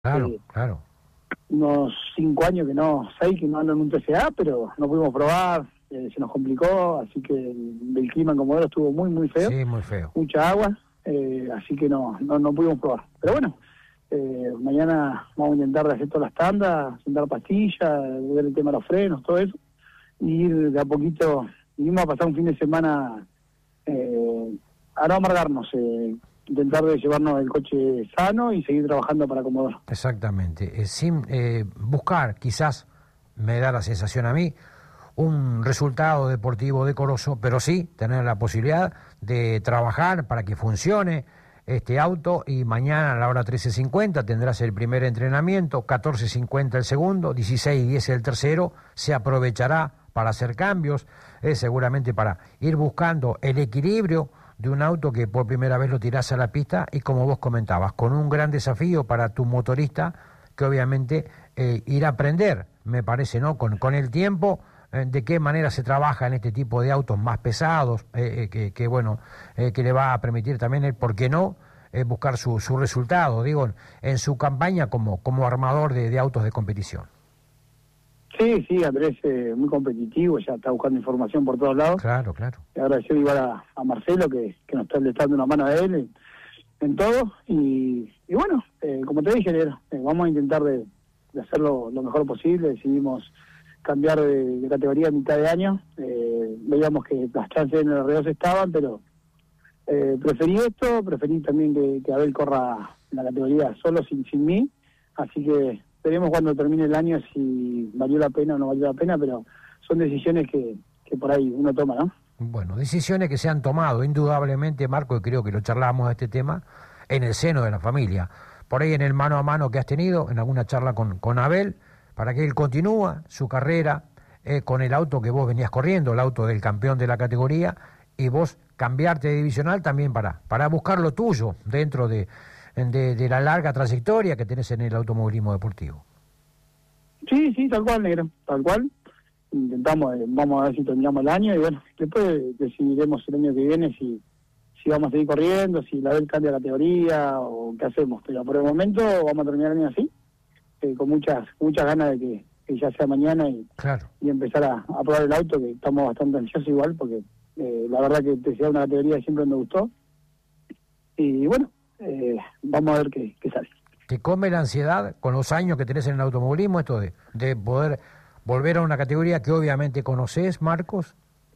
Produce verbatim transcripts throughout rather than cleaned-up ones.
Claro, eh, claro. unos cinco años que no, seis que no ando en un T C A, pero no pudimos probar, eh, se nos complicó, así que el, el clima en Comodoro estuvo muy, muy feo. Sí, muy feo. Mucha agua, eh, así que no, no, no pudimos probar. Pero bueno, eh, mañana vamos a intentar de hacer todas las tandas, sentar pastillas, ver el tema de los frenos, todo eso, y ir de a poquito, y vamos a pasar un fin de semana eh, a no amargarnos, eh, intentar de llevarnos el coche sano y seguir trabajando para Comodoro. Exactamente, eh, sin eh, buscar, quizás me da la sensación a mí, un resultado deportivo decoroso, pero sí tener la posibilidad de trabajar para que funcione este auto, y mañana a la hora trece cincuenta tendrás el primer entrenamiento, catorce cincuenta el segundo, dieciséis diez el tercero, se aprovechará para hacer cambios, eh, seguramente para ir buscando el equilibrio de un auto que por primera vez lo tirás a la pista, y como vos comentabas, con un gran desafío para tu motorista, que obviamente eh, ir a aprender, me parece, ¿no? Con, con el tiempo, eh, de qué manera se trabaja en este tipo de autos más pesados, eh, eh, que, que bueno, eh, que le va a permitir también, el, ¿por qué no?, eh, buscar su, su resultado, digo, en su campaña como, como armador de, de autos de competición. Sí, sí, Andrés eh, muy competitivo, ya está buscando información por todos lados. Claro, claro. Agradecer igual a, a Marcelo, que, que nos está le está dando una mano a él en, en todo. Y, y bueno, eh, como te dije, eh, vamos a intentar de, de hacerlo lo mejor posible. Decidimos cambiar de, de categoría a mitad de año. Eh, veíamos que las chances en el R dos estaban, pero eh, preferí esto, preferí también que, que Abel corra en la categoría solo, sin, sin mí. Así que veremos cuando termine el año si valió la pena o no valió la pena, pero son decisiones que, que por ahí uno toma, ¿no? Bueno, decisiones que se han tomado, indudablemente, Marco, y creo que lo charlamos este tema, en el seno de la familia. Por ahí en el mano a mano que has tenido, en alguna charla con, con Abel, para que él continúe su carrera eh, con el auto que vos venías corriendo, el auto del campeón de la categoría, y vos cambiarte de divisional también para, para buscar lo tuyo dentro de... De, de la larga trayectoria que tenés en el automovilismo deportivo. Sí, sí, tal cual, negro, tal cual. Intentamos, eh, vamos a ver si terminamos el año y bueno, después decidiremos el año que viene si si vamos a seguir corriendo, si la Abel cambia categoría o qué hacemos. Pero por el momento vamos a terminar el año así, eh, con muchas muchas ganas de que, que ya sea mañana y, claro. y empezar a, a probar el auto, que estamos bastante ansiosos igual, porque eh, la verdad que te sea una categoría que siempre me gustó. Y bueno, Eh, vamos a ver qué, qué sale. ¿Te come la ansiedad con los años que tenés en el automovilismo esto de, de poder volver a una categoría que obviamente conoces, Marcos?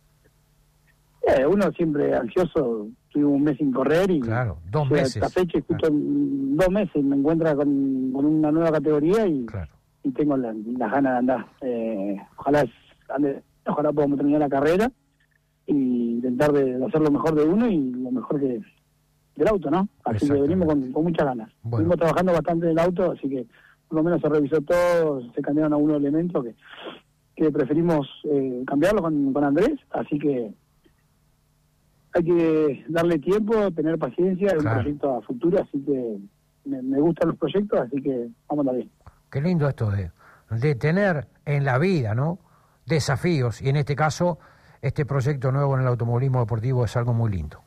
Eh, uno siempre ansioso, tuve un mes sin correr y claro, dos o sea, meses. esta fecha justo claro. en dos meses me encuentra con, con una nueva categoría y, claro. y tengo la, las ganas de andar. Eh, ojalá ande, ojalá podamos terminar la carrera y intentar de, de hacer lo mejor de uno y lo mejor que del auto, ¿no? Así que venimos con, con muchas ganas. Bueno. Venimos trabajando bastante en el auto, así que por lo menos se revisó todo, se cambiaron algunos elementos que, que preferimos eh, cambiarlo con, con Andrés, así que hay que darle tiempo, tener paciencia, es claro. un proyecto a futuro, así que me, me gustan los proyectos, así que vamos a ver. Qué lindo esto de, de tener en la vida, ¿no?, desafíos, y en este caso, este proyecto nuevo en el automovilismo deportivo es algo muy lindo.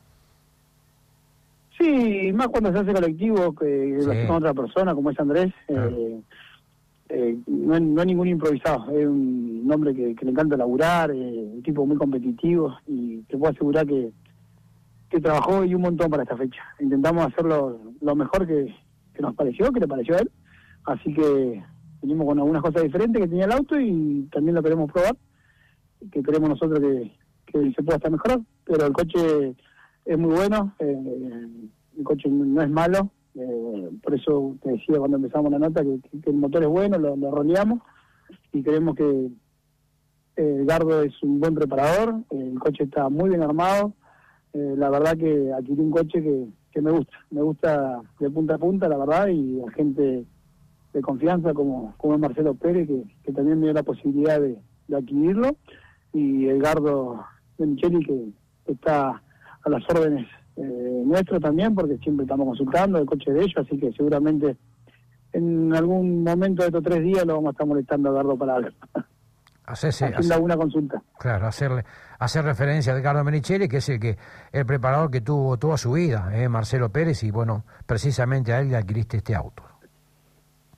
Sí, más cuando se hace colectivo, que sí. lo hace con otra persona, como es Andrés, claro. eh, eh, no, es, no es ningún improvisado, es un hombre que, que le encanta laburar, eh, un tipo muy competitivo, y te puedo asegurar que, que trabajó y un montón para esta fecha. Intentamos hacerlo lo mejor que, que nos pareció, que le pareció a él, así que venimos con algunas cosas diferentes que tenía el auto y también lo queremos probar, que queremos nosotros que, que se pueda estar mejorado, pero el coche es muy bueno, eh, el coche no es malo, eh, por eso te decía cuando empezamos la nota que, que el motor es bueno, lo, lo roleamos y creemos que eh, Gardo es un buen preparador, el coche está muy bien armado, eh, la verdad que adquirí un coche que, que me gusta, me gusta de punta a punta, la verdad, y a gente de confianza como, como es Marcelo Pérez, que, que también me dio la posibilidad de, de adquirirlo, y el Gardo de Micheli, que está a las órdenes eh, nuestras también, porque siempre estamos consultando el coche de ellos, así que seguramente en algún momento de estos tres días lo vamos a estar molestando a Gardo para algo. Hacerse, haciendo hacer, alguna consulta. Claro, hacerle hacer referencia a Edgardo Menicheli, que es el que el preparador que tuvo toda su vida, eh, Marcelo Pérez, y bueno, precisamente a él le adquiriste este auto.